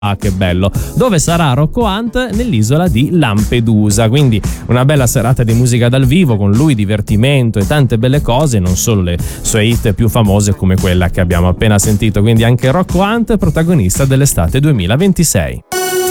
Ah, che bello. Dove sarà Rocco Hunt? Nell'isola di Lampedusa. Quindi una bella serata di musica dal vivo, con lui divertimento e tante belle cose, non solo le sue hit più famose come quella che abbiamo appena sentito. Quindi anche Rocco Hunt, protagonista dell'estate 2026.